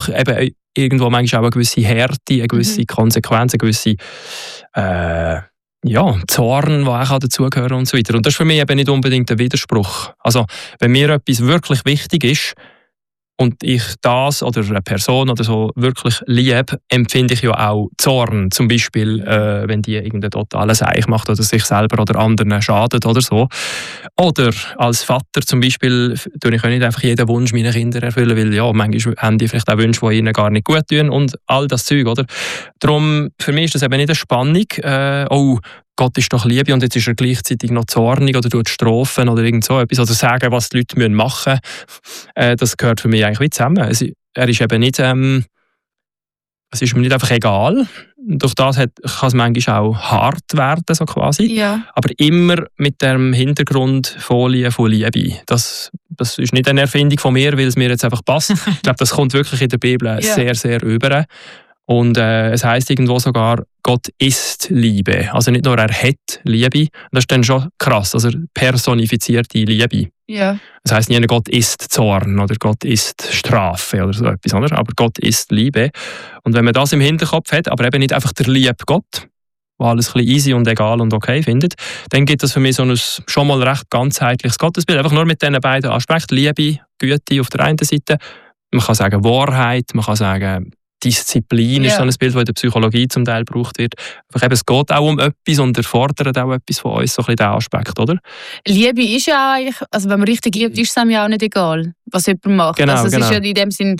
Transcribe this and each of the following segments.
einfach eben irgendwo manchmal auch eine gewisse Härte, eine gewisse Konsequenz, eine gewisse Zorn, die auch dazugehören und so weiter. Und das ist für mich eben nicht unbedingt ein Widerspruch. Also, wenn mir etwas wirklich wichtig ist und ich das oder eine Person oder so wirklich liebe, empfinde ich ja auch Zorn. Zum Beispiel, wenn die irgendeinen totalen Seich macht oder sich selber oder anderen schadet oder so. Oder als Vater zum Beispiel tue ich auch nicht einfach jeden Wunsch meiner Kinder erfüllen, weil ja, manchmal haben die vielleicht auch Wünsche, die ihnen gar nicht gut tun und all das Zeug, oder? Darum, für mich ist das eben nicht eine Spannung. Gott ist doch Liebe und jetzt ist er gleichzeitig noch zornig oder tut Strafen oder irgend so etwas oder sagen, was die Leute machen müssen. Das gehört für mich eigentlich wie zusammen. Er ist eben nicht, es ist mir nicht einfach egal. Durch das kann es manchmal auch hart werden, so quasi. Ja. Aber immer mit dem Hintergrundfolie von Liebe. Das ist nicht eine Erfindung von mir, weil es mir jetzt einfach passt. Ich glaube, das kommt wirklich in der Bibel sehr, sehr über. Und es heisst irgendwo sogar, Gott ist Liebe. Also nicht nur er hat Liebe. Das ist dann schon krass. Also personifizierte Liebe. Ja. Das heisst nicht, Gott ist Zorn oder Gott ist Strafe oder so etwas, oder? Aber Gott ist Liebe. Und wenn man das im Hinterkopf hat, aber eben nicht einfach der liebe Gott, der alles ein bisschen easy und egal und okay findet, dann gibt es für mich so ein schon mal recht ganzheitliches Gottesbild. Einfach nur mit diesen beiden Aspekten, Liebe, Güte auf der einen Seite. Man kann sagen Wahrheit, man kann sagen Disziplin ist so ein Bild, das in der Psychologie zum Teil gebraucht wird. Einfach eben, es geht auch um etwas und erfordert auch etwas von uns, so ein bisschen diesen Aspekt, oder? Liebe ist ja eigentlich, also wenn man richtig liebt, ist es einem ja auch nicht egal, was jemand macht. Genau, also es ist ja in dem Sinn,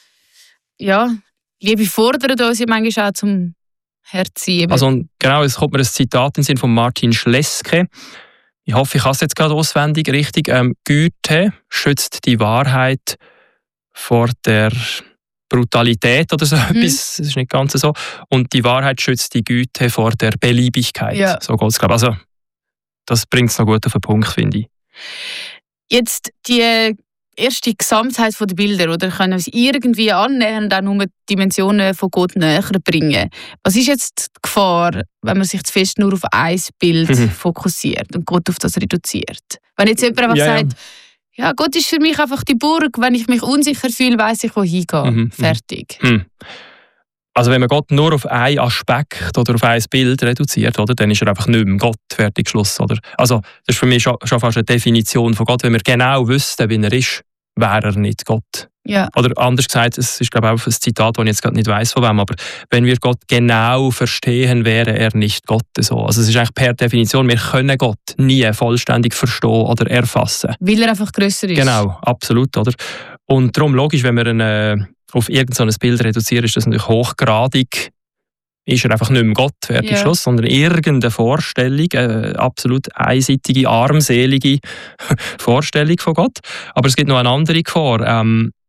Liebe fordert uns ja manchmal auch zum Herziehen. Also genau, es kommt mir ein Zitat in den Sinn von Martin Schleske. Ich hoffe, ich habe es jetzt gerade auswendig richtig. Güte schützt die Wahrheit vor der Brutalität oder so etwas, das ist nicht ganz so. Und die Wahrheit schützt die Güte vor der Beliebigkeit. Ja. So geht es, glaube ich. Also, das bringt es noch gut auf den Punkt, finde ich. Jetzt die erste Gesamtheit der Bilder, oder können wir irgendwie annähernd auch nur die Dimensionen von Gott näher bringen? Was ist jetzt die Gefahr, wenn man sich zu fest nur auf ein Bild fokussiert und Gott auf das reduziert? Wenn jetzt jemand einfach sagt, ja, Gott ist für mich einfach die Burg. Wenn ich mich unsicher fühle, weiss ich, wohin gehen. Fertig. Also wenn man Gott nur auf einen Aspekt oder auf ein Bild reduziert, oder, dann ist er einfach nicht mehr Gott. Fertig, Schluss. Oder? Also das ist für mich schon fast eine Definition von Gott. Wenn wir genau wüssten, wie er ist, wäre er nicht Gott. Ja. Oder anders gesagt, es ist glaube ich auch ein Zitat, das ich jetzt gerade nicht weiss von wem, aber wenn wir Gott genau verstehen, wäre er nicht Gott. So. Also es ist eigentlich per Definition, wir können Gott nie vollständig verstehen oder erfassen. Weil er einfach grösser ist. Genau, absolut. Oder? Und darum logisch, wenn wir ihn auf irgendein Bild reduzieren, ist das natürlich hochgradig, ist er einfach nicht mehr Gott, fertig, Schluss, sondern irgendeine Vorstellung, eine absolut einseitige, armselige Vorstellung von Gott. Aber es gibt noch eine andere Gefahr.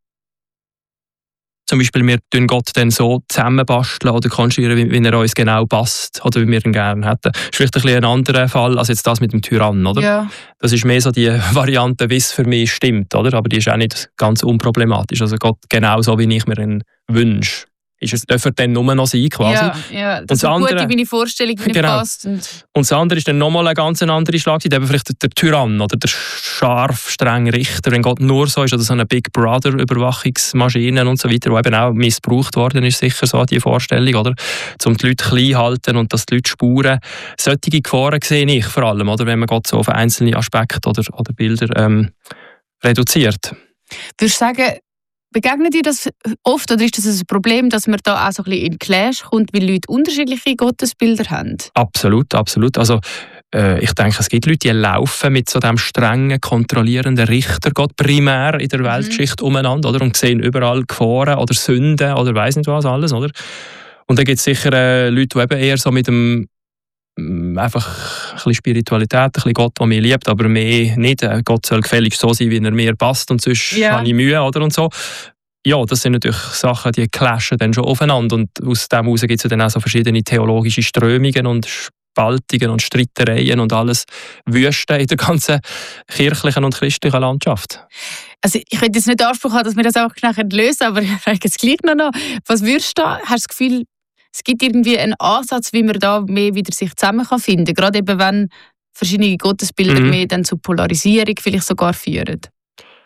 Zum Beispiel, wir tun Gott dann so zusammenbasteln oder konstruieren, wie er uns genau passt oder wie wir ihn gerne hätten. Das ist vielleicht ein anderer Fall als jetzt das mit dem Tyrann, oder? Ja. Das ist mehr so die Variante, wie es für mich stimmt, oder? Aber die ist auch nicht ganz unproblematisch. Also Gott genau so, wie ich mir ihn wünsche. Darf er dann nur noch sein, quasi. Ja, das ist gut in meine Vorstellung, wie passt. Und das andere ist dann nochmal eine ganz andere Schlagseite, eben vielleicht der Tyrann oder der scharf, strenge Richter, wenn Gott nur so ist, oder so eine Big Brother-Überwachungsmaschine und so weiter, die eben auch missbraucht worden ist, sicher so die Vorstellung, oder? Um die Leute klein halten und dass die Leute spuren. Solche Gefahren sehe ich vor allem, oder? Wenn man Gott so auf einzelne Aspekte oder Bilder reduziert. Würdest du sagen, begegnet dir das oft oder ist das ein Problem, dass man da auch so ein bisschen in Clash kommt, weil Leute unterschiedliche Gottesbilder haben? Absolut, absolut. Also ich denke, es gibt Leute, die laufen mit so dem strengen, kontrollierenden Richtergott primär in der Weltgeschichte umeinander, oder? Und sehen überall Gefahren oder Sünden oder weiss nicht was alles, oder? Und dann gibt es sicher Leute, die eben eher so mit dem einfach ein bisschen Spiritualität, ein bisschen Gott, der mich liebt, aber mehr nicht. Gott soll gefälligst so sein, wie er mir passt und sonst habe ich Mühe, oder? Und so. Ja, das sind natürlich Sachen, die clashen dann schon aufeinander und aus dem heraus gibt es ja dann auch so verschiedene theologische Strömungen und Spaltungen und Streitereien und alles Wüste in der ganzen kirchlichen und christlichen Landschaft. Also ich will jetzt nicht den Anspruch haben, dass wir das auch nachher lösen, aber ich frage jetzt gleich noch. Was würdest du da? Hast du das Gefühl, es gibt irgendwie einen Ansatz, wie man da mehr wieder sich zusammen finden kann, gerade eben wenn verschiedene Gottesbilder mehr dann zu Polarisierung vielleicht sogar führen?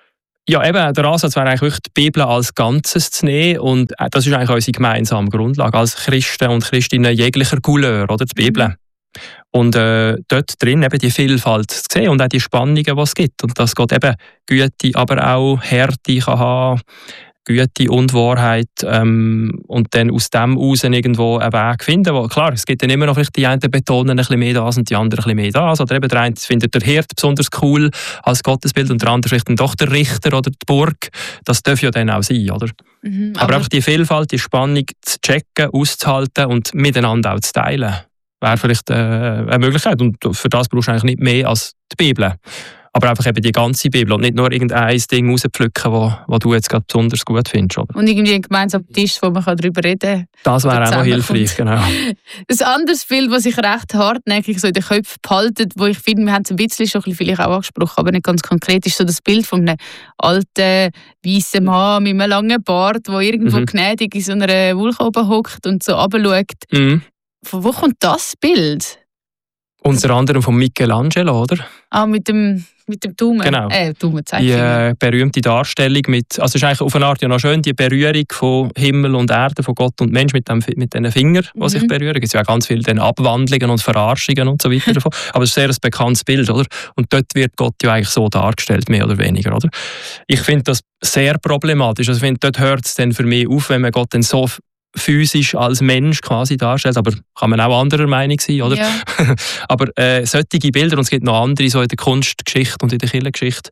Ja, eben, der Ansatz wäre eigentlich wirklich, die Bibel als Ganzes zu nehmen und das ist eigentlich unsere gemeinsame Grundlage als Christen und Christinnen jeglicher Couleur, oder, die Bibel. Und dort drin eben die Vielfalt zu sehen und auch die Spannungen, die es gibt. Und dass Gott eben Güte, aber auch Härte kann haben, Güte und Wahrheit und dann aus dem heraus irgendwo einen Weg finden. Wo, klar, es gibt dann immer noch vielleicht die einen betonen ein bisschen mehr das und die anderen ein bisschen mehr das. Oder eben der eine findet der Hirt besonders cool als Gottesbild und der andere vielleicht dann doch der Richter oder die Burg. Das darf ja dann auch sein, oder? Aber einfach die Vielfalt, die Spannung zu checken, auszuhalten und miteinander auch zu teilen, wäre vielleicht eine Möglichkeit. Und für das brauchst du eigentlich nicht mehr als die Bibel. Aber einfach eben die ganze Bibel und nicht nur irgendein Ding rauspflücken, wo du jetzt gerade besonders gut findest. Oder? Und irgendwie einen gemeinsamen Tisch, wo man darüber reden kann. Das wäre auch noch hilfreich, genau. Ein anderes Bild, das sich recht hartnäckig so in den Köpfen behalten, wo ich finde, wir haben es ein bisschen schon vielleicht auch angesprochen, aber nicht ganz konkret, ist so das Bild von einem alten, weißen Mann mit einem langen Bart, der irgendwo gnädig in so einer Wolke oben hockt und so runterschaut. Von wo kommt das Bild? Unter anderem von Michelangelo, oder? Mit dem Daumen. Genau. Daumen-Zeigefinger. Die berühmte Darstellung also es ist eigentlich auf eine Art ja noch schön, die Berührung von Himmel und Erde, von Gott und Mensch mit diesen Fingern, die sich berühren. Es gibt ja auch ganz viele Abwandlungen und Verarschungen und so weiter davon. Aber es ist ein sehr bekanntes Bild, oder? Und dort wird Gott ja eigentlich so dargestellt, mehr oder weniger, oder? Ich finde das sehr problematisch. Also ich finde, dort hört es dann für mich auf, wenn man Gott dann so physisch als Mensch quasi darstellt, aber kann man auch anderer Meinung sein, oder? Ja. Aber solche Bilder, und es gibt noch andere so in der Kunstgeschichte und in der Kirchengeschichte,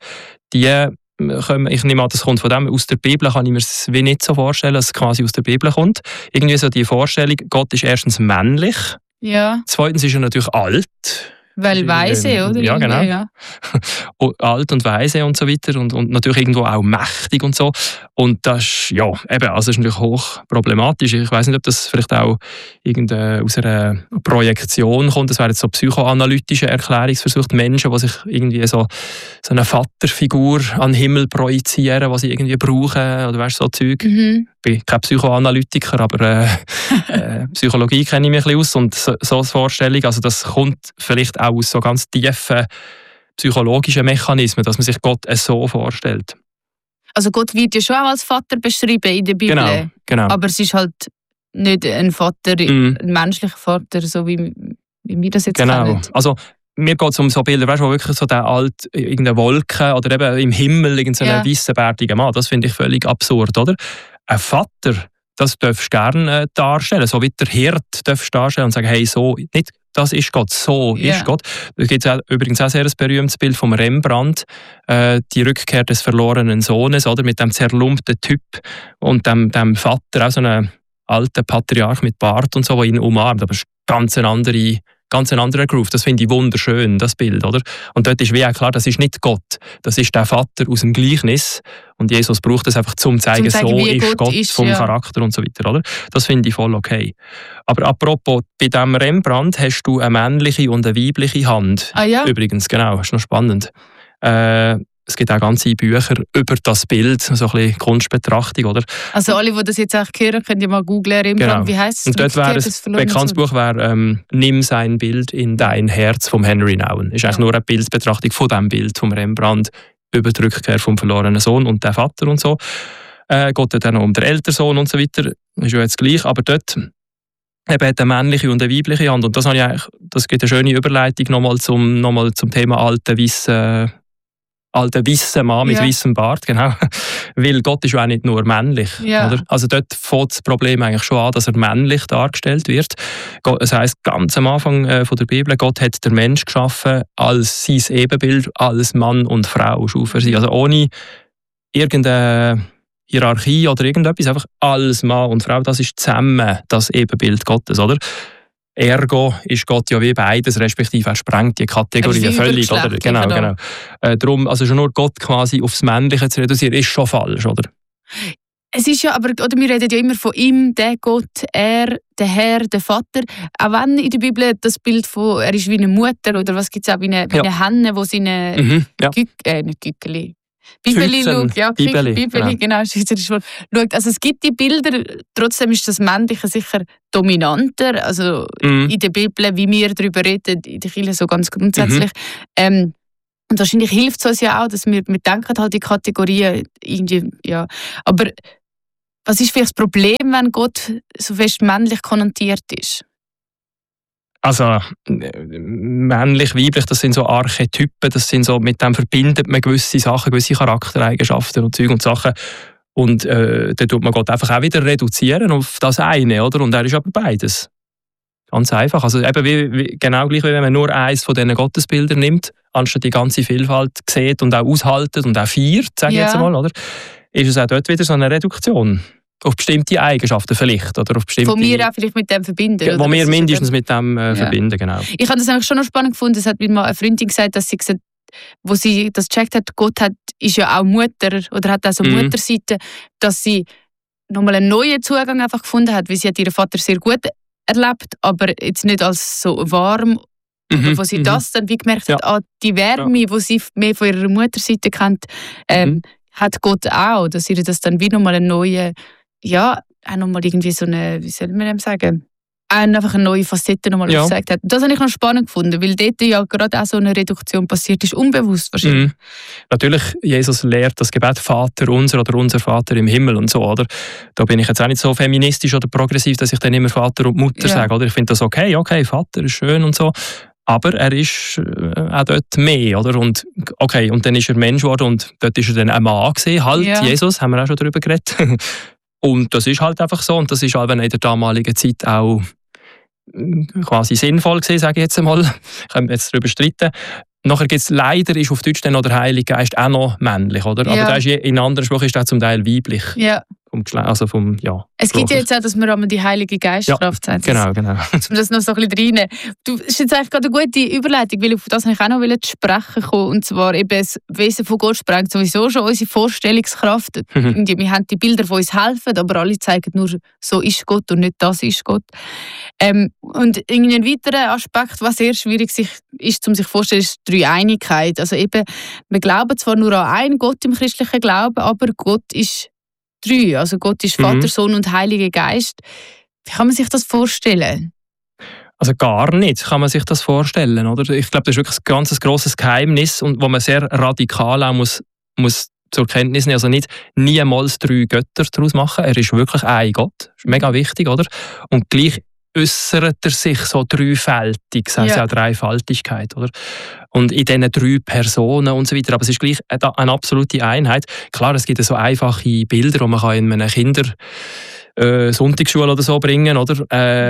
ich nehme an, das kommt von dem, aus der Bibel kann ich mir es wie nicht so vorstellen, dass es quasi aus der Bibel kommt. Irgendwie so die Vorstellung, Gott ist erstens männlich, zweitens ist er natürlich alt. Weil weise, oder? Ja, genau. Ja. Alt und weise und so weiter und natürlich irgendwo auch mächtig und so. Und das ist, ja, eben, also ist natürlich hoch problematisch. Ich weiß nicht, ob das vielleicht auch aus einer Projektion kommt. Das wäre jetzt so psychoanalytische Erklärungsversuche. Menschen, die sich irgendwie so eine Vaterfigur an den Himmel projizieren, die sie irgendwie brauchen, oder weißt, so Zeug. Ich bin kein Psychoanalytiker, aber Psychologie kenne ich mich ein bisschen aus und so eine Vorstellung, also das kommt vielleicht auch aus so ganz tiefen psychologischen Mechanismen, dass man sich Gott so vorstellt. Also Gott wird ja schon auch als Vater beschrieben in der Bibel. Genau. Aber es ist halt nicht ein Vater, ein menschlicher Vater, so wie wir das jetzt kennen. Also mir geht es um so Bilder, weißt, wo wirklich so der alte, irgendeine Wolke oder eben im Himmel irgendeinen weißen, bärtigen Mann, das finde ich völlig absurd, oder? Ein Vater, das darfst du gerne darstellen, so wie der Hirt darfst du darstellen und sagen, hey, so, nicht das ist Gott, so ist Gott. Es gibt übrigens auch sehr ein berühmtes Bild von Rembrandt, die Rückkehr des verlorenen Sohnes, oder, mit dem zerlumpten Typ und dem Vater, auch so einem alten Patriarch mit Bart und so, der ihn umarmt, aber es ist ganz ein anderer Groove. Das finde ich wunderschön, das Bild, oder? Und dort ist wie auch klar, das ist nicht Gott, das ist der Vater aus dem Gleichnis. Und Jesus braucht das einfach, um zu zeigen, so ist Gott vom Charakter und so weiter, oder? Das finde ich voll okay. Aber apropos, bei diesem Rembrandt hast du eine männliche und eine weibliche Hand. Ah ja? Übrigens, genau, ist noch spannend. Es gibt auch ganze Bücher über das Bild, so ein bisschen Kunstbetrachtung, oder? Also alle, die das jetzt auch hören, können ja mal googlen, Rembrandt, wie heisst es? Und dort wäre ein bekanntes Buch «Nimm sein Bild in dein Herz» von Henry Nouwen. Ist eigentlich nur eine Bildbetrachtung von diesem Bild vom Rembrandt über die Rückkehr vom verlorenen Sohn und der Vater und so. Geht dann noch um den älteren Sohn und so weiter. Ist ja jetzt gleich, aber dort eben eine männliche und eine weibliche Hand. Und das gibt eine schöne Überleitung nochmal zum Thema alter weißer Mann mit weißem Bart, genau. Weil Gott ist ja auch nicht nur männlich. Ja. Oder? Also dort fängt das Problem eigentlich schon an, dass er männlich dargestellt wird. Es heisst ganz am Anfang von der Bibel, Gott hat den Mensch geschaffen als sein Ebenbild, als Mann und Frau schuf er sie. Also ohne irgendeine Hierarchie oder irgendetwas, einfach als Mann und Frau, das ist zusammen das Ebenbild Gottes, oder? Ergo ist Gott ja wie beides, respektive er sprengt die Kategorien völlig. Oder? Genau. Darum, also schon nur Gott quasi aufs Männliche zu reduzieren, ist schon falsch, oder? Es ist ja, aber oder wir reden ja immer von ihm, der Gott, er, der Herr, der Vater. Auch wenn in der Bibel das Bild von, er ist wie eine Mutter, oder was gibt es auch, wie eine Henne, wo sie eine nicht Gückeli. Bibeli schaut, ja, Bibeli, genau, schweizerisch Wort. Schaut, also es gibt die Bilder, trotzdem ist das Männliche sicher dominanter, also in der Bibel, wie wir darüber reden, in der Kirche so ganz grundsätzlich. Und wahrscheinlich hilft es uns ja auch, dass wir denken halt die Kategorien irgendwie, ja. Aber was ist vielleicht das Problem, wenn Gott so fest männlich konnotiert ist? Also männlich, weiblich, das sind so Archetypen, das sind so, mit dem verbindet man gewisse Sachen, gewisse Charaktereigenschaften und Zeug und Sachen. Und dann tut man Gott einfach auch wieder reduzieren auf das eine, oder? Und er ist aber beides. Ganz einfach. Also eben genau gleich, wie wenn man nur eins von diesen Gottesbildern nimmt, anstatt die ganze Vielfalt sieht und auch aushaltet und auch feiert, sage ich jetzt mal, oder? Ist es auch dort wieder so eine Reduktion. Auf bestimmte Eigenschaften vielleicht. Oder auf bestimmte, von mir auch vielleicht mit dem verbinden. Wo wir mindestens mit dem verbinden, genau. Ich habe das eigentlich schon noch spannend gefunden. Es hat mir mal eine Freundin gesagt, dass sie gesagt, wo sie das gecheckt hat, Gott ist ja auch Mutter oder hat auch so Mutterseite, dass sie nochmal einen neuen Zugang einfach gefunden hat, weil sie hat ihren Vater sehr gut erlebt, aber jetzt nicht als so warm. Wo sie das dann wie gemerkt hat, die Wärme, die sie mehr von ihrer Mutterseite kennt, hat Gott auch, dass ihr das dann wie nochmal einen neuen, ja, auch nochmal irgendwie so eine, wie soll man dem sagen, einfach eine neue Facette nochmal aufgezeigt hat. Das habe ich noch spannend gefunden, weil dort ja gerade auch so eine Reduktion passiert ist, unbewusst wahrscheinlich. Natürlich, Jesus lehrt das Gebet Vater unser oder unser Vater im Himmel und so, oder? Da bin ich jetzt auch nicht so feministisch oder progressiv, dass ich dann immer Vater und Mutter sage, oder? Ich finde das okay, Vater ist schön und so. Aber er ist auch dort mehr, oder? Und okay, und dann ist er Mensch geworden und dort ist er dann ein Mann gewesen, halt, Jesus, haben wir auch schon darüber geredet. Und das ist halt einfach so und das ist halt in der damaligen Zeit auch quasi sinnvoll gewesen, sage ich jetzt einmal. Ich kann jetzt darüber streiten. Nachher gibt es leider, ist auf Deutsch dann noch der Heilige Geist auch noch männlich, oder? Aber da ist in anderen Sprachen ist der zum Teil weiblich. Ja. Es gibt ja jetzt auch, dass wir einmal die Heilige Geistkraft sagen. Genau. Um das noch so ein bisschen rein. Das ist jetzt eigentlich gerade eine gute Überleitung, weil auf das wollte ich auch noch sprechen kommen. Und zwar eben das Wesen von Gott sprengt sowieso schon unsere Vorstellungskraft. Wir haben die Bilder, die uns helfen, aber alle zeigen nur, so ist Gott und nicht das ist Gott. Und irgendwie ein weiterer Aspekt, was sehr schwierig ist, um sich vorzustellen, ist die Dreieinigkeit. Also eben, wir glauben zwar nur an einen Gott im christlichen Glauben, aber Gott ist drei. Also Gott ist Vater, Sohn und Heiliger Geist. Wie kann man sich das vorstellen? Also gar nicht kann man sich das vorstellen, oder? Ich glaube, das ist wirklich ein ganz grosses Geheimnis und wo man sehr radikal auch muss zur Kenntnis nehmen. Also nicht niemals 3 Götter daraus machen. Er ist wirklich ein Gott. Das ist mega wichtig, oder? Und gleich äußert er sich so dreifältig, das heisst auch Dreifaltigkeit, oder? Und in diesen 3 Personen und so weiter, aber es ist gleich eine absolute Einheit. Klar, es gibt so einfache Bilder, die man in einer Sonntagsschule oder so bringen, oder?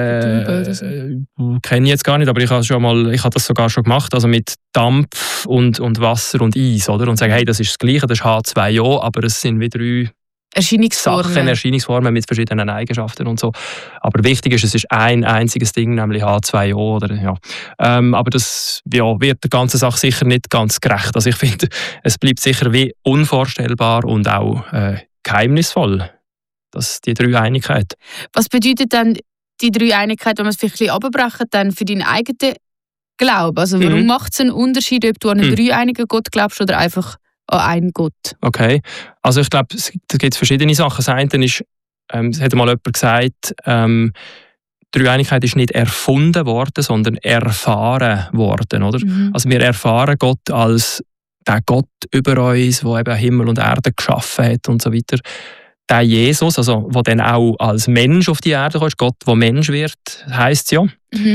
Kenne ich jetzt gar nicht, aber ich habe das sogar schon gemacht, also mit Dampf und Wasser und Eis, oder? Und sagen, hey, das ist das Gleiche, das ist H2O, aber es sind wie 3 Erscheinungsformen mit verschiedenen Eigenschaften und so. Aber wichtig ist, es ist ein einziges Ding, nämlich H2O. Oder, aber das wird der ganzen Sache sicher nicht ganz gerecht. Also ich finde, es bleibt sicher wie unvorstellbar und auch geheimnisvoll, die Dreieinigkeit. Was bedeutet dann die Dreieinigkeit, wenn man es vielleicht ein bisschen runterbrechen, dann für deinen eigenen Glauben? Also warum macht es einen Unterschied, ob du an einen dreieinigen Gott glaubst oder einfach an einen Gott? Okay, also ich glaube, da gibt es verschiedene Sachen. Das eine ist, es hat mal jemand gesagt, Dreieinigkeit ist nicht erfunden worden, sondern erfahren worden, oder? Also wir erfahren Gott als der Gott über uns, der eben Himmel und Erde geschaffen hat und so weiter. Der Jesus, also der dann auch als Mensch auf die Erde kommt, Gott, der Mensch wird, heisst es ja,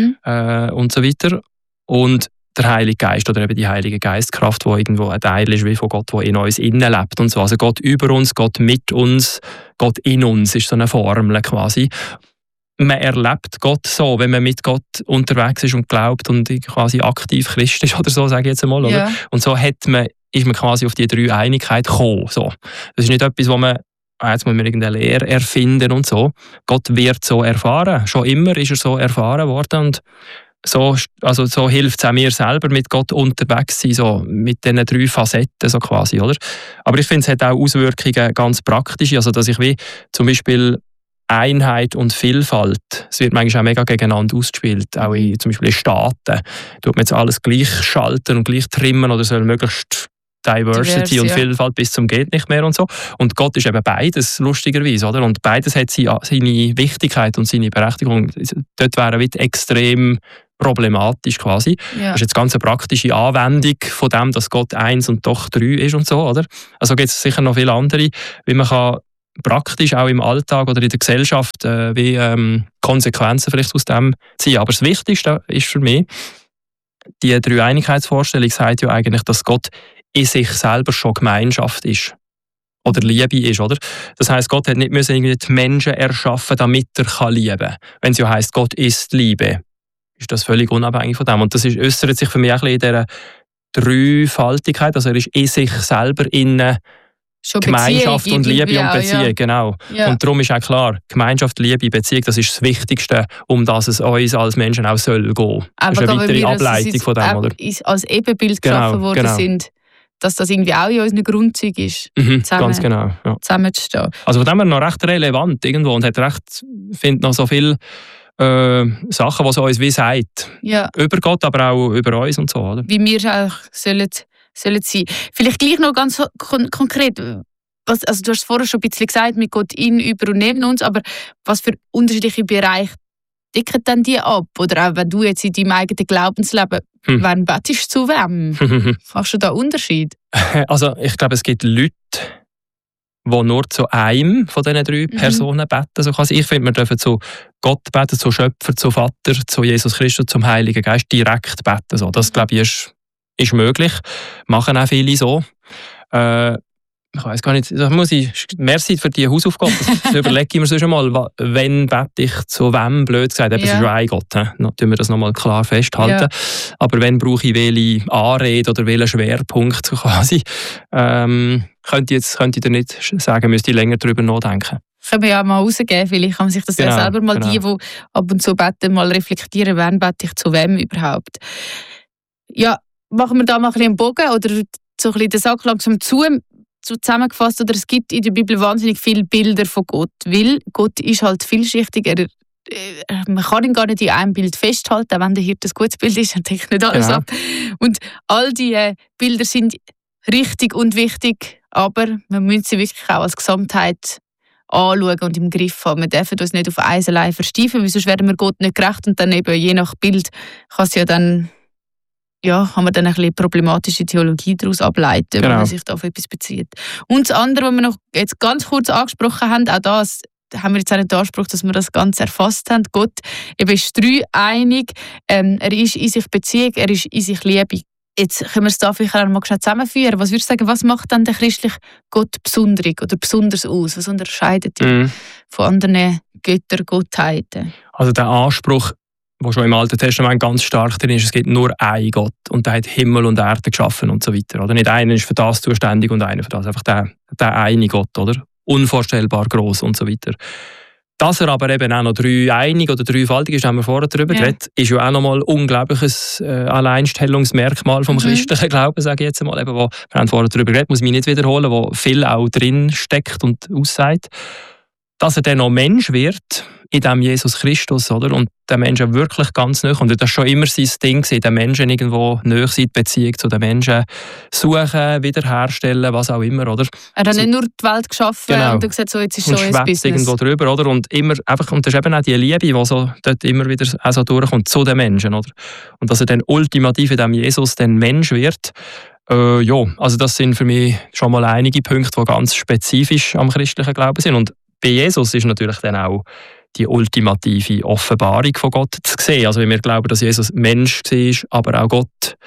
und so weiter. Und der Heilige Geist oder eben die Heilige Geistkraft, die irgendwo ein Teil ist wie von Gott, der in uns innen lebt und so. Also Gott über uns, Gott mit uns, Gott in uns ist so eine Formel quasi. Man erlebt Gott so, wenn man mit Gott unterwegs ist und glaubt und quasi aktiv Christ ist oder so, sage ich jetzt einmal. Oder? Und so ist man quasi auf die Dreieinigkeit gekommen. So. Das ist nicht etwas, wo man jetzt muss man irgendeine Lehre erfinden und so. Gott wird so erfahren. Schon immer ist er so erfahren worden und so hilft es auch mir selber, mit Gott unterwegs zu sein, so mit diesen 3 Facetten so quasi, oder? Aber ich finde, es hat auch Auswirkungen ganz praktische, also dass ich wie zum Beispiel Einheit und Vielfalt, es wird manchmal auch mega gegeneinander ausgespielt, auch zum Beispiel in Staaten, tut man jetzt alles gleich schalten und gleich trimmen oder soll möglichst Diversity und Vielfalt bis zum geht nicht mehr und so. Und Gott ist eben beides, lustigerweise, oder? Und beides hat seine Wichtigkeit und seine Berechtigung. Dort wären wir extrem problematisch quasi. Ja. Das ist jetzt ganz eine praktische Anwendung von dem, dass Gott 1 und doch 3 ist und so, oder? Also gibt es sicher noch viele andere, wie man kann praktisch auch im Alltag oder in der Gesellschaft Konsequenzen vielleicht aus dem ziehen. Aber das Wichtigste ist für mich, die Dreieinigkeitsvorstellung sagt ja eigentlich, dass Gott in sich selber schon Gemeinschaft ist. Oder Liebe ist, oder? Das heisst, Gott hat nicht irgendwie die Menschen erschaffen, damit er lieben kann. Wenn es ja heisst, Gott ist Liebe, ist das völlig unabhängig von dem. Und das äußert sich für mich auch ein bisschen in dieser Dreifaltigkeit. Also er ist in sich selber in Gemeinschaft und Liebe und Beziehung, ja. Genau. Ja. Und darum ist auch klar, Gemeinschaft, Liebe, Beziehung, das ist das Wichtigste, um das es uns als Menschen auch soll gehen. Aber das ist eine weitere Ableitung von dem, oder? Als Ebenbild geschaffen worden sind, dass das irgendwie auch in unseren Grundzügen ist, ganz genau, ja. Zusammenzustehen. Also von dem her noch recht relevant irgendwo und hat recht, finde noch so viele Sachen, die es uns wie sagt. Ja. Über Gott, aber auch über uns und so, oder? Wie wir auch sollen sein. Vielleicht gleich noch ganz konkret, also du hast vorher schon ein bisschen gesagt, mit Gott in, über und neben uns, aber was für unterschiedliche Bereiche decken dann die ab? Oder auch wenn du jetzt in deinem eigenen Glaubensleben, wann betest du zu wem? Machst du da Unterschied? Also ich glaube, es gibt Leute, die nur zu einem von diesen 3 Personen beten. Also ich finde, wir dürfen zu Gott beten, zu Schöpfer, zu Vater, zu Jesus Christus, zum Heiligen Geist direkt beten. So. Das glaube ich ist möglich. Machen auch viele so. Ich weiss gar nicht, merci für die Hausaufgabe. Das überlege ich mir sonst mal, wenn bete ich zu wem, blöd gesagt, es ist ja ein Gott. Dann tun wir das nochmal klar festhalten. Ja. Aber wenn brauche ich welche Anrede oder welchen Schwerpunkt quasi, könnte ich dir nicht sagen, müsste ich länger darüber nachdenken. Können wir ja mal rausgeben, vielleicht kann man sich das ja selber mal, die ab und zu beten, mal reflektieren, wann bete ich zu wem überhaupt. Ja, machen wir da mal ein bisschen einen Bogen oder so ein bisschen den Sack langsam zusammengefasst, oder es gibt in der Bibel wahnsinnig viele Bilder von Gott, weil Gott ist halt vielschichtig. Man kann ihn gar nicht in einem Bild festhalten, wenn der Hirte ein gutes Bild ist, dann deckt nicht alles ab. Und all diese Bilder sind richtig und wichtig, aber man muss sie wirklich auch als Gesamtheit anschauen und im Griff haben. Wir dürfen uns nicht auf eins allein versteifen, weil sonst werden wir Gott nicht gerecht und dann eben je nach Bild kann man dann ein bisschen problematische Theologie daraus ableiten, wenn man sich da auf etwas bezieht. Und das andere, was wir noch jetzt ganz kurz angesprochen haben, auch das haben wir jetzt auch nicht den Anspruch, dass wir das Ganze erfasst haben. Gott ist dreieinig, er ist in sich Beziehung, er ist in sich Liebe. Jetzt können wir es da vielleicht auch mal zusammenführen. Was würdest du sagen, was macht dann der christliche Gott besonderig oder besonders aus? Was unterscheidet ihn von anderen Göttergottheiten? Also der Anspruch, der schon im Alten Testament ganz stark drin ist, es gibt nur einen Gott und der hat Himmel und Erde geschaffen und so weiter. Oder? Nicht einer ist für das zuständig und einer für das. Einfach der eine Gott, oder? Unvorstellbar gross und so weiter. Dass er aber eben auch noch dreieinig oder dreifaltig ist, haben wir vorher darüber geredet, ist ja auch nochmal ein unglaubliches Alleinstellungsmerkmal vom christlichen Glauben, sage ich jetzt einmal. Eben, wir haben vorher darüber geredet, muss ich mich nicht wiederholen, wo viel auch drin steckt und aussagt. Dass er dann noch Mensch wird, in dem Jesus Christus, oder? Und der Menschen wirklich ganz nahe. Und das war schon immer sein Ding, den Menschen irgendwo nahe sein, die Beziehung zu den Menschen suchen, wiederherstellen, was auch immer, oder? Er hat nicht nur die Welt geschaffen und gesagt, so, jetzt ist schon ein Business. Irgendwo drüber, oder? Und immer einfach, und das ist eben auch die Liebe, die so dort immer wieder auch so durchkommt zu den Menschen, oder? Und dass er dann ultimativ in dem Jesus dann Mensch wird, also das sind für mich schon mal einige Punkte, die ganz spezifisch am christlichen Glauben sind. Und bei Jesus ist natürlich dann auch die ultimative Offenbarung von Gott zu sehen. Also wenn wir glauben, dass Jesus Mensch war, aber auch Gott,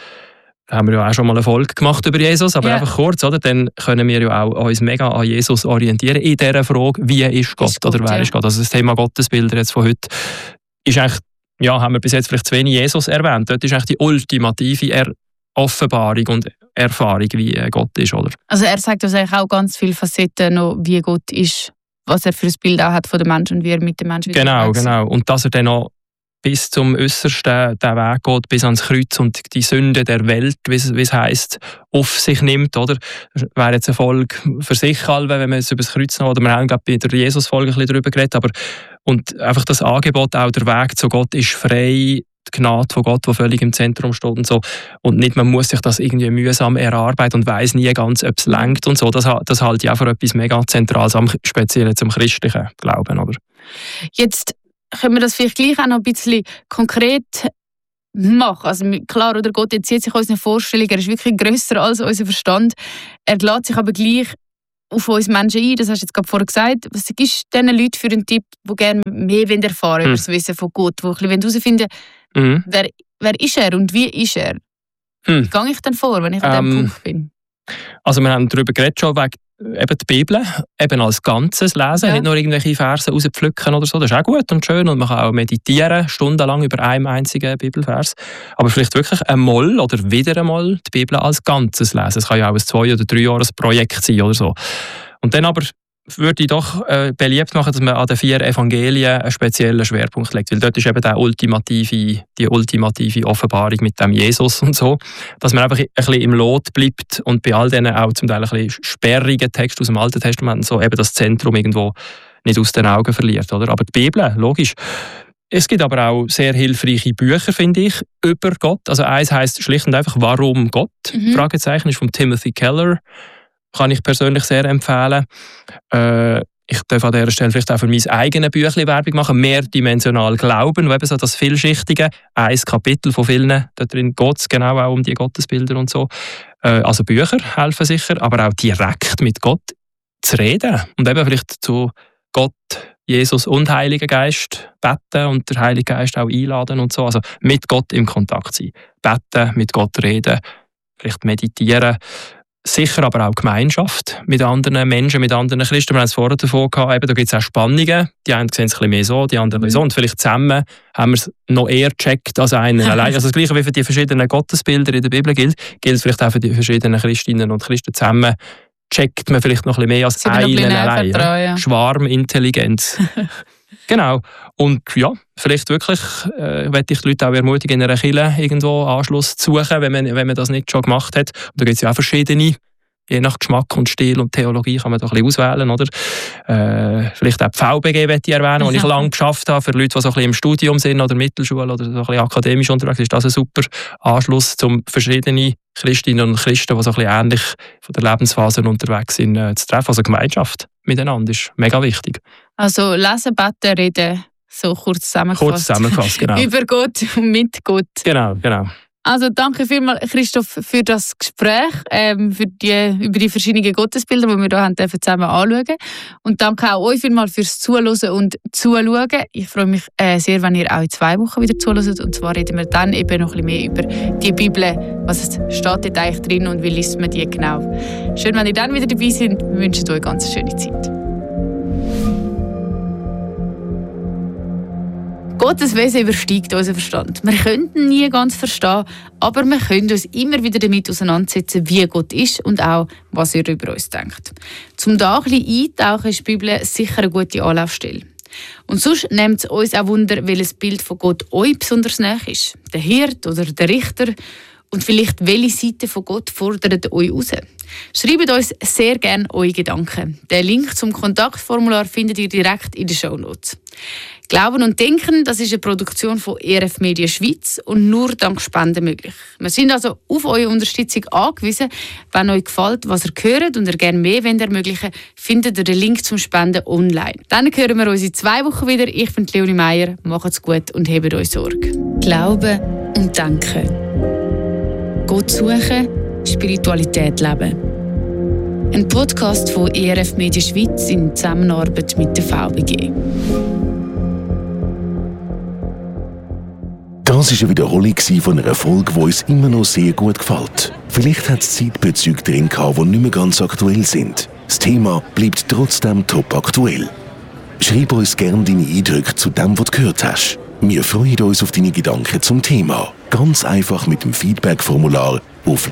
da haben wir ja auch schon mal eine Folge gemacht über Jesus, aber einfach kurz, oder? Dann können wir ja auch uns mega an Jesus orientieren in dieser Frage, wie ist Gott, oder wer ist Gott? Also das Thema Gottesbilder jetzt von heute ist eigentlich, haben wir bis jetzt vielleicht zu wenig Jesus erwähnt. Dort ist eigentlich die ultimative Offenbarung und Erfahrung, wie Gott ist, oder? Also er sagt uns eigentlich auch ganz viele Facetten noch, wie Gott ist, was er für ein Bild auch hat von den Menschen und wie er mit den Menschen Genau. Und dass er dann noch bis zum Äußersten den Weg geht, bis ans Kreuz und die Sünde der Welt, wie es heisst, auf sich nimmt, oder? Das wäre jetzt eine Folge für sich, wenn wir jetzt über das Kreuz noch, oder wir haben, glaube ich, bei der Jesus-Folge ein bisschen darüber geredet, und einfach das Angebot, auch der Weg zu Gott ist frei, die Gnade von Gott, die völlig im Zentrum steht und so. Und nicht, man muss sich das irgendwie mühsam erarbeiten und weiss nie ganz, ob es lenkt und so. Das halte ich auch für etwas mega Zentrales, speziell zum christlichen Glauben, oder? Jetzt können wir das vielleicht gleich auch noch ein bisschen konkret machen. Also klar, oder Gott entzieht sich unseren Vorstellungen, er ist wirklich grösser als unser Verstand. Er lädt sich aber gleich auf uns Menschen ein, das hast du jetzt gerade vorher gesagt. Was gibst du diesen Leuten für einen Tipp, die gerne mehr erfahren über das Wissen von Gott, die herausfinden wollen, wer ist er und wie ist er? Wie gehe ich denn vor, wenn ich an diesem Punkt bin? Also wir haben darüber geredet schon, wegen eben die Bibel eben als Ganzes lesen, nicht nur irgendwelche Verse rauspflücken oder so, das ist auch gut und schön und man kann auch meditieren, stundenlang über einen einzigen Bibelvers, aber vielleicht wirklich einmal oder wieder einmal die Bibel als Ganzes lesen. Es kann ja auch ein 2- oder 3-Jahres-Projekt sein oder so. Und dann aber würde ich doch beliebt machen, dass man an den 4 Evangelien einen speziellen Schwerpunkt legt, weil dort ist eben die ultimative Offenbarung mit dem Jesus und so, dass man einfach ein bisschen im Lot bleibt und bei all diesen auch zum Teil ein bisschen sperrigen Texten aus dem Alten Testament so eben das Zentrum irgendwo nicht aus den Augen verliert, oder? Aber die Bibel, logisch. Es gibt aber auch sehr hilfreiche Bücher, finde ich, über Gott. Also eins heisst schlicht und einfach «Warum Gott?» Fragezeichen ist von Timothy Keller. Kann ich persönlich sehr empfehlen. Ich darf an dieser Stelle vielleicht auch für mein eigenes Büchlein Werbung machen. Mehrdimensional Glauben, wo eben so das Vielschichtige, ein Kapitel von vielen, da drin geht es genau auch um die Gottesbilder und so. Also Bücher helfen sicher, aber auch direkt mit Gott zu reden und eben vielleicht zu Gott, Jesus und Heiligen Geist beten und der Heilige Geist auch einladen und so. Also mit Gott im Kontakt sein. Beten, mit Gott reden, vielleicht meditieren. Sicher aber auch Gemeinschaft mit anderen Menschen, mit anderen Christen. Wir haben es vorher davon gehabt, eben, da gibt es auch Spannungen. Die einen sehen es ein bisschen mehr so, die anderen ein bisschen so. Und vielleicht zusammen haben wir es noch eher gecheckt als einer allein. Also das Gleiche wie für die verschiedenen Gottesbilder in der Bibel gilt vielleicht auch für die verschiedenen Christinnen und Christen zusammen. Checkt man vielleicht noch ein bisschen mehr als einen allein. Ja. Schwarmintelligenz. Genau. Und ja, vielleicht wirklich möchte ich die Leute auch ermutigen, in einer Kirche irgendwo Anschluss zu suchen, wenn man das nicht schon gemacht hat. Und da gibt es ja auch verschiedene, je nach Geschmack und Stil und Theologie kann man da ein bisschen auswählen, oder? Vielleicht auch die VBG möchte ich erwähnen, die ich lange geschafft habe, für Leute, die so ein bisschen im Studium sind oder Mittelschule oder so ein bisschen akademisch unterwegs ist, das ein super Anschluss, um verschiedene Christinnen und Christen, die so ein bisschen ähnlich von der Lebensphase unterwegs sind, zu treffen. Also Gemeinschaft miteinander ist mega wichtig. Also lesen, beten, reden, so kurz zusammengefasst. Kurz zusammengefasst, genau. Über Gott und mit Gott. Genau. Also danke vielmals, Christoph, für das Gespräch, über die verschiedenen Gottesbilder, die wir hier zusammen anschauen. Und danke auch euch vielmals fürs Zuhören und Zuschauen. Ich freue mich sehr, wenn ihr auch in 2 Wochen wieder zuhört. Und zwar reden wir dann eben noch ein bisschen mehr über die Bibel. Was steht dort eigentlich drin und wie liest man die genau. Schön, wenn ihr dann wieder dabei seid. Wir wünschen euch eine ganz schöne Zeit. Gottes Wesen übersteigt unseren Verstand. Wir können ihn nie ganz verstehen, aber wir können uns immer wieder damit auseinandersetzen, wie Gott ist und auch, was er über uns denkt. Zum da ein bisschen eintauchen ist die Bibel sicher eine gute Anlaufstelle. Und sonst nimmt es uns auch Wunder, welches Bild von Gott euch besonders nahe ist. Der Hirt oder der Richter. Und vielleicht, welche Seite von Gott fordert euch raus? Schreibt uns sehr gerne eure Gedanken. Den Link zum Kontaktformular findet ihr direkt in den Shownotes. Glauben und Denken, das ist eine Produktion von ERF Media Schweiz und nur dank Spenden möglich. Wir sind also auf eure Unterstützung angewiesen. Wenn euch gefällt, was ihr hört und ihr gerne mehr ermöglichen wollt, findet ihr den Link zum Spenden online. Dann hören wir uns in 2 Wochen wieder. Ich bin Leonie Meier. Macht's gut und hebt euch Sorge. Glauben und Denken. Gott suchen, Spiritualität leben. Ein Podcast von ERF Media Schweiz in Zusammenarbeit mit der VBG. Das war eine Wiederholung von einer Folge, die uns immer noch sehr gut gefällt. Vielleicht hat es Zeitbezüge drin gehabt, die nicht mehr ganz aktuell sind. Das Thema bleibt trotzdem top aktuell. Schreib uns gerne deine Eindrücke zu dem, was du gehört hast. Wir freuen uns auf deine Gedanken zum Thema. Ganz einfach mit dem Feedback-Formular auf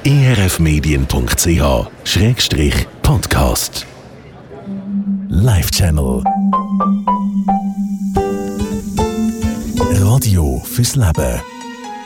erfmedien.ch/podcast. Live-Channel. Radio fürs Leben.